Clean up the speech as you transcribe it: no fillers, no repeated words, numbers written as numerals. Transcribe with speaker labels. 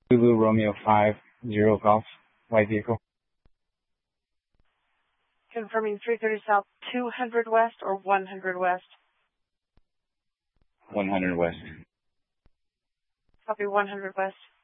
Speaker 1: Zulu Romeo 50 Golf, white vehicle.
Speaker 2: Confirming 330 South, 200 West or 100 West?
Speaker 1: 100 West.
Speaker 2: Copy 100 West.